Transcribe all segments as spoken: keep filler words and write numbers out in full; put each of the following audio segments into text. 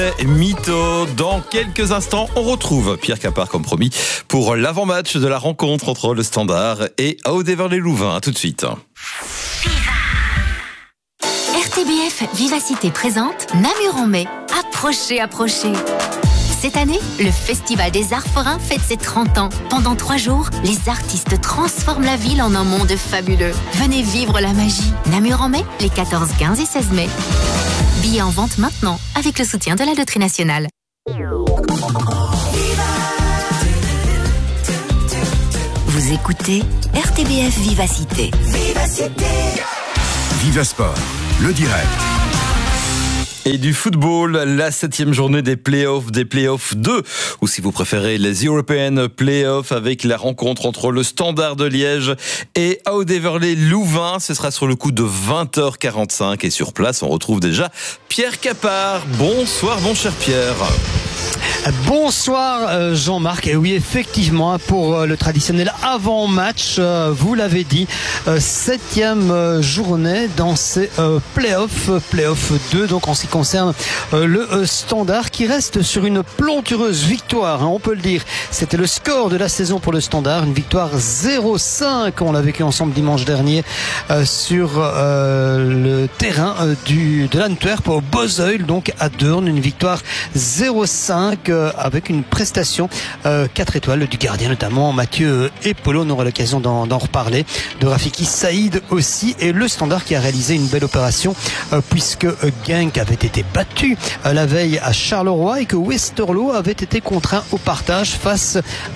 Mytho. Dans quelques instants, on retrouve Pierre Capard comme promis pour l'avant-match de la rencontre entre le Standard et Aude-Heverlee-Louvain. À tout de suite. R T B F Vivacité présente Namur en mai. Approchez, approchez. Cette année, le Festival des Arts Forains fête ses trente ans. Pendant trois jours, les artistes transforment la ville en un monde fabuleux. Venez vivre la magie. Namur en mai, les quatorze, quinze et seize mai. Billets en vente maintenant, avec le soutien de la Loterie Nationale. Vous écoutez R T B F Vivacité. Vivacité. Vivasport, le direct. Et du football, la septième journée des playoffs, des playoffs deux, ou si vous préférez les European Playoffs, avec la rencontre entre le Standard de Liège et Aude-Heverlee-Louvain. Ce sera sur le coup de vingt heures quarante-cinq et sur place, on retrouve déjà Pierre Capard. Bonsoir mon cher Pierre. Bonsoir Jean-Marc. Et oui, effectivement, pour le traditionnel avant-match, vous l'avez dit, septième journée dans ces playoffs, playoffs deux, donc en ce qui concerne le Standard, qui reste sur une plantureuse victoire, hein, on peut le dire. C'était le score de la saison pour le Standard, une victoire zéro cinq. On l'a vécu ensemble dimanche dernier euh, sur euh, le terrain euh, du, de l'Antwerp au Bosuil, donc à Deurne, une victoire zéro cinq euh, avec une prestation euh, quatre étoiles du gardien, notamment Mathieu Epolo. On aura l'occasion d'en, d'en reparler, de Rafiki Saïd aussi, et le Standard qui a réalisé une belle opération euh, puisque euh, Genk avait été battu euh, la veille à Charleroi et que Westerlo avait été contraint au partage face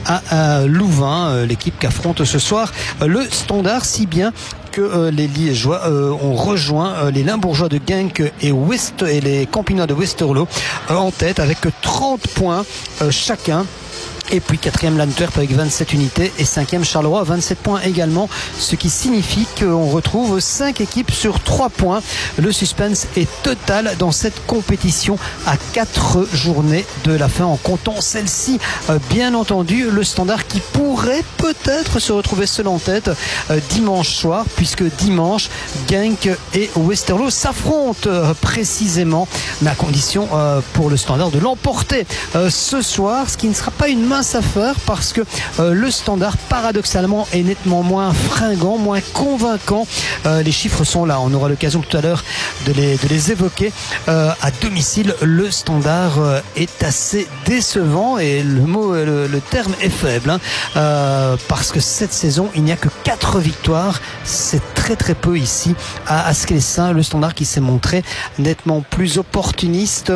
à, à Louvain, euh, l'équipe qu'affronte ce soir euh, le Standard, si bien que euh, les Liégeois euh, ont rejoint euh, les Limbourgeois de Genk et, West, et les Campinois de Westerlo euh, en tête avec trente points euh, chacun. Et puis quatrième l'Antwerp avec vingt-sept unités et cinquième Charleroi vingt-sept points également, ce qui signifie qu'on retrouve cinq équipes sur trois points. Le suspense est total dans cette compétition à quatre journées de la fin, en comptant celle-ci bien entendu. Le Standard qui pourrait peut-être se retrouver seul en tête dimanche soir, puisque dimanche Genk et Westerlo s'affrontent précisément, mais à condition pour le Standard de l'emporter ce soir, ce qui ne sera pas une mince affaire, parce que euh, le Standard paradoxalement est nettement moins fringant, moins convaincant. Euh, les chiffres sont là, on aura l'occasion tout à l'heure de les, de les évoquer. Euh, à domicile, le Standard euh, est assez décevant, et le mot, le, le terme est faible, hein, euh, parce que cette saison il n'y a que quatre victoires, c'est très très peu ici à Asclessin. Le Standard qui s'est montré nettement plus opportuniste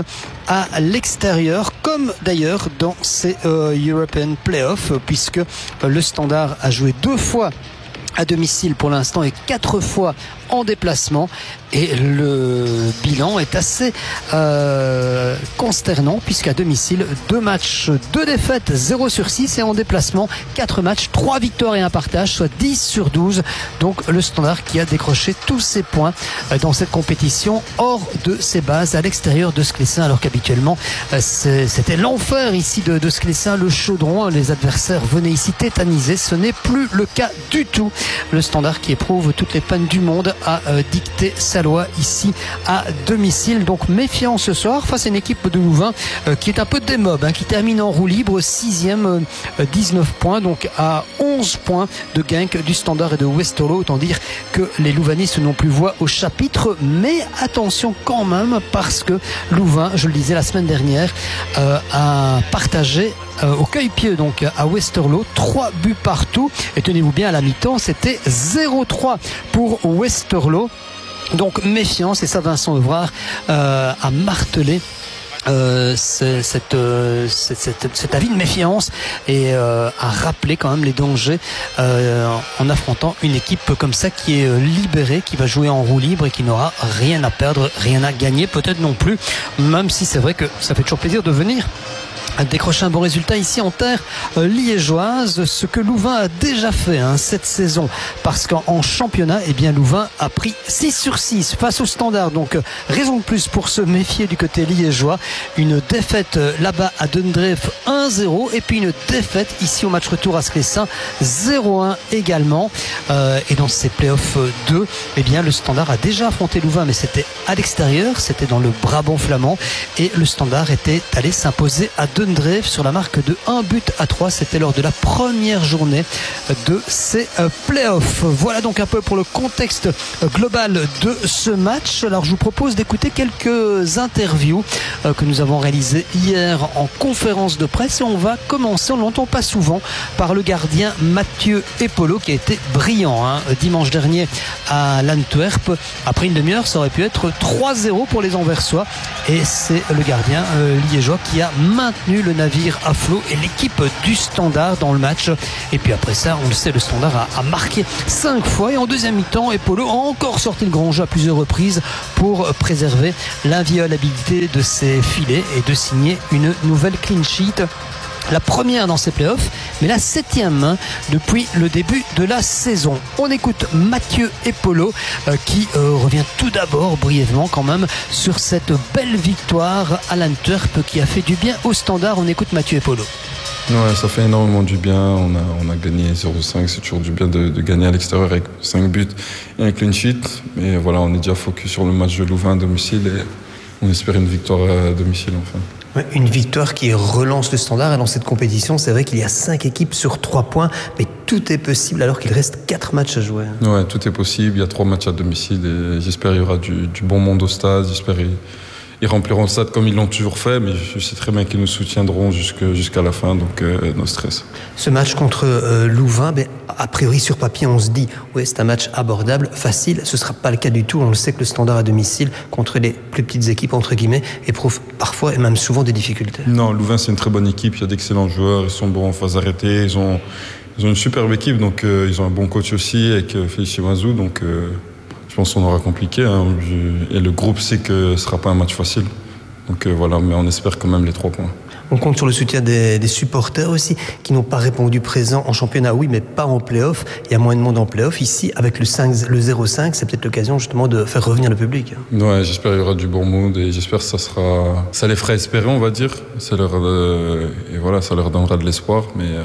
à l'extérieur, comme d'ailleurs dans ces euh, European Playoffs, puisque le Standard a joué deux fois à domicile pour l'instant et quatre fois en déplacement, et le bilan est assez euh, consternant, puisqu'à domicile deux matchs, deux défaites, zéro sur six, et en déplacement quatre matchs, trois victoires et un partage, soit dix sur douze. Donc le Standard qui a décroché tous ses points dans cette compétition hors de ses bases, à l'extérieur de Sclessin, alors qu'habituellement c'était l'enfer ici de, de Sclessin, le chaudron, les adversaires venaient ici tétanisés. Ce n'est plus le cas du tout. Le Standard qui éprouve toutes les peines du monde à euh, dicter sa loi ici à domicile. Donc méfiant ce soir face à une équipe de Louvain euh, qui est un peu démob, hein, qui termine en roue libre, sixième, euh, dix-neuf points, donc à onze points de Genk, du Standard et de Westerlo. Autant dire que les Louvanistes n'ont plus voix au chapitre, mais attention quand même, parce que Louvain, je le disais la semaine dernière, euh, a partagé Euh, au Cueil-Pieux, donc à Westerlo, trois buts partout, et tenez-vous bien, à la mi-temps c'était zéro trois pour Westerlo. Donc méfiance, et ça Vincent Evrard euh, a martelé Euh, c'est, cette, euh, c'est, cette, cet avis de méfiance, et euh, à rappeler quand même les dangers euh, en affrontant une équipe comme ça qui est libérée, qui va jouer en roue libre et qui n'aura rien à perdre, rien à gagner peut-être non plus, même si c'est vrai que ça fait toujours plaisir de venir décrocher un bon résultat ici en terre euh, liégeoise, ce que Louvain a déjà fait hein, cette saison, parce qu'en championnat, eh bien, Louvain a pris six sur six face au Standard, donc euh, raison de plus pour se méfier du côté liégeois. Une défaite euh, là-bas à Dundreef un zéro, et puis une défaite ici au match retour à Sclessin zéro un également. Euh, et dans ces playoffs deux, eh bien, le Standard a déjà affronté Louvain, mais c'était à l'extérieur, c'était dans le Brabant flamand, et le Standard était allé s'imposer à Dundreef sur la marque de un but à trois. C'était lors de la première journée de ces playoffs. Voilà donc un peu pour le contexte global de ce match. Alors je vous propose d'écouter quelques interviews que nous avons réalisées hier en conférence de presse, et on va commencer, on ne l'entend pas souvent, par le gardien Mathieu Epolo, qui a été brillant hein, dimanche dernier à l'Antwerp. Après une demi-heure, ça aurait pu être trois zéro pour les Anversois, et c'est le gardien euh, liégeois qui a maintenu le navire à flot et l'équipe du Standard dans le match. Et puis après ça, on le sait, le Standard a, a marqué cinq fois, et en deuxième mi-temps, Epolo a encore sorti le grand jeu à plusieurs reprises pour préserver l'inviolabilité de ses filets et de signer une nouvelle clean sheet. La première dans ces playoffs, mais la septième hein, depuis le début de la saison. On écoute Mathieu Epolo euh, qui euh, revient tout d'abord brièvement quand même sur cette belle victoire à l'Antwerp qui a fait du bien au Standard. On écoute Mathieu Epolo. Ouais, ça fait énormément du bien. On a, on a gagné zéro cinq. C'est toujours du bien de, de gagner à l'extérieur avec cinq buts et un clean sheet. Mais voilà, on est déjà focus sur le match de Louvain à domicile, et on espère une victoire à domicile enfin. Une victoire qui relance le Standard, et dans cette compétition, c'est vrai qu'il y a cinq équipes sur trois points, mais tout est possible alors qu'il reste quatre matchs à jouer. Ouais, tout est possible. Il y a trois matchs à domicile, et j'espère qu'il y aura du, du bon monde au stade. J'espère qu'ils ils rempliront le stade comme ils l'ont toujours fait, mais je sais très bien qu'ils nous soutiendront jusque, jusqu'à la fin, donc euh, no stress. Ce match contre euh, Louvain, ben, a priori sur papier, on se dit ouais, c'est un match abordable, facile. Ce ne sera pas le cas du tout. On le sait que le Standard à domicile, contre les plus petites équipes, entre guillemets, éprouve parfois et même souvent des difficultés. Non, Louvain, c'est une très bonne équipe. Il y a d'excellents joueurs. Ils sont bons en phase arrêtée. Ils ont, ils ont une superbe équipe. Donc, euh, ils ont un bon coach aussi avec euh, Félix Chimazou. Donc, euh, je pense qu'on aura compliqué. Hein. Je, et le groupe sait que ce ne sera pas un match facile. Donc, euh, voilà. Mais on espère quand même les trois points. On compte sur le soutien des, des supporters aussi, qui n'ont pas répondu présent en championnat, oui, mais pas en play-off. Il y a moins de monde en play-off. Ici, avec le, cinq, le zéro cinq, c'est peut-être l'occasion justement de faire revenir le public. Ouais, j'espère qu'il y aura du bon mood, et j'espère que ça sera, ça les fera espérer, on va dire. Ça leur, euh, et voilà, ça leur donnera de l'espoir, mais euh,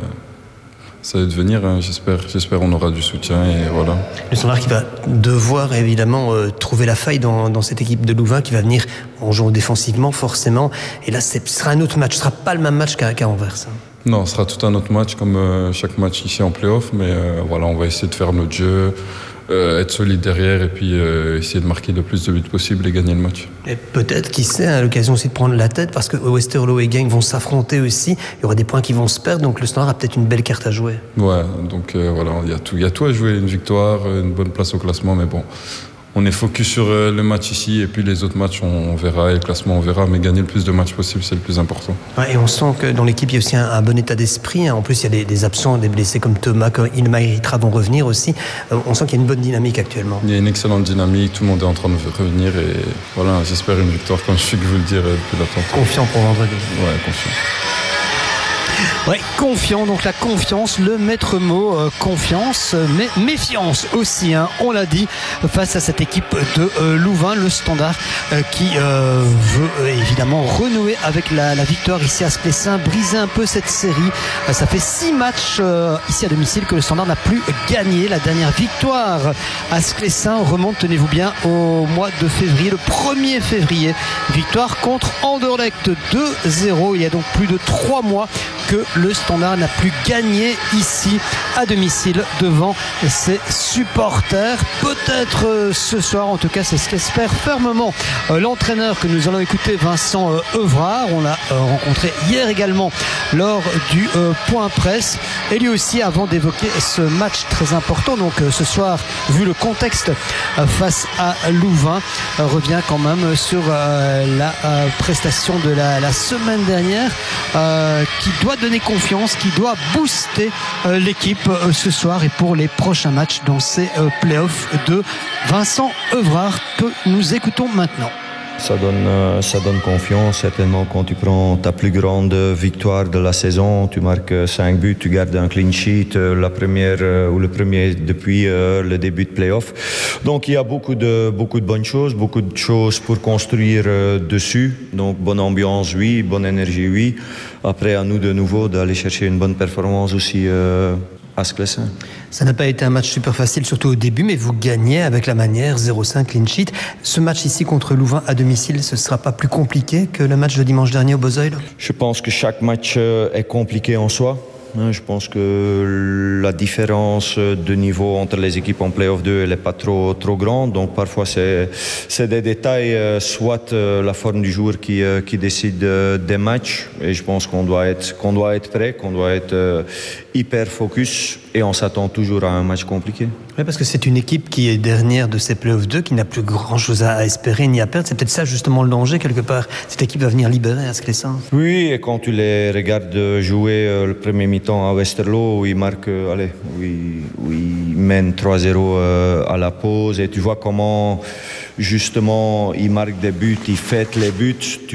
ça va devenir, hein, j'espère, j'espère on aura du soutien, et voilà. Le Standard qui va devoir évidemment euh, trouver la faille dans, dans cette équipe de Louvain, qui va venir en jouant défensivement forcément. Et là, ce sera un autre match. Ce ne sera pas le même match qu'à, qu'à Anvers. Hein. Non, ce sera tout un autre match comme euh, chaque match ici en play-off, mais euh, voilà, on va essayer de faire notre jeu, euh, être solide derrière, et puis euh, essayer de marquer le plus de buts possible et gagner le match. Et peut-être, qui sait, à l'occasion aussi de prendre la tête, parce que Westerlo et Genk vont s'affronter aussi. Il y aura des points qui vont se perdre, donc le Standard a peut-être une belle carte à jouer. Ouais, donc euh, voilà, il y a tout, il y a tout à jouer, une victoire, une bonne place au classement, mais bon. On est focus sur le match ici, et puis les autres matchs on verra, et le classement on verra, mais gagner le plus de matchs possible, c'est le plus important. Ouais, et on sent que dans l'équipe il y a aussi un, un bon état d'esprit. En plus il y a des, des absents, des blessés comme Thomas, comme Ilma et Ritra vont revenir aussi. Euh, on sent qu'il y a une bonne dynamique actuellement. Il y a une excellente dynamique, tout le monde est en train de revenir, et voilà, j'espère une victoire comme je suis que vous le dire depuis la tantôt. Confiant pour vendredi. Ouais, confiant. Ouais, confiant, donc la confiance, le maître mot, euh, confiance, mais méfiance aussi, hein, on l'a dit, face à cette équipe de euh, Louvain, le Standard euh, qui euh, veut euh, évidemment renouer avec la, la victoire ici à Sclessin, briser un peu cette série. Euh, ça fait six matchs euh, ici à domicile que le Standard n'a plus gagné. La dernière victoire à Sclessin remonte, tenez-vous bien, au mois de février, le premier février, victoire contre Anderlecht deux zéro. Il y a donc plus de trois mois que le Standard n'a plus gagné ici à domicile devant ses supporters. Peut-être euh, ce soir, en tout cas c'est ce qu'espère fermement euh, l'entraîneur que nous allons écouter, Vincent euh, Evrard. On l'a euh, rencontré hier également lors du euh, point presse, et lui aussi, avant d'évoquer ce match très important, donc euh, ce soir, vu le contexte euh, face à Louvain, euh, revient quand même sur euh, la euh, prestation de la, la semaine dernière, euh, qui doit donner confiance, qui doit booster euh, l'équipe euh, ce soir et pour les prochains matchs dans ces euh, playoffs de Vincent Evrard, que nous écoutons maintenant. Ça donne, ça donne confiance, certainement quand tu prends ta plus grande victoire de la saison, tu marques cinq buts, tu gardes un clean sheet, la première ou le premier depuis le début de play-off. Donc il y a beaucoup de, beaucoup de bonnes choses, beaucoup de choses pour construire dessus. Donc bonne ambiance, oui, bonne énergie, oui. Après à nous de nouveau d'aller chercher une bonne performance aussi euh, à Sclessin. Ça n'a pas été un match super facile, surtout au début, mais vous gagnez avec la manière, zéro cinq clean sheet. Ce match ici contre Louvain à domicile, ce ne sera pas plus compliqué que le match de dimanche dernier au Bozoil? Je pense que chaque match est compliqué en soi. Je pense que la différence de niveau entre les équipes en play-off deux, elle n'est pas trop, trop grande. Donc parfois, c'est, c'est des détails, soit la forme du joueur qui, qui décide des matchs. Et je pense qu'on doit être, qu'on doit être prêt, qu'on doit être hyper focus. Et on s'attend toujours à un match compliqué. Oui, parce que c'est une équipe qui est dernière de ces play-off deux, qui n'a plus grand-chose à espérer ni à perdre. C'est peut-être ça justement le danger quelque part. Cette équipe va venir libérer à Sclessin. Oui, et quand tu les regardes jouer euh, le premier mi-temps à Westerlo, où ils marquent, euh, allez, où ils, où ils mènent trois zéro euh, à la pause, et tu vois comment justement ils marquent des buts, ils fêtent les buts. Tu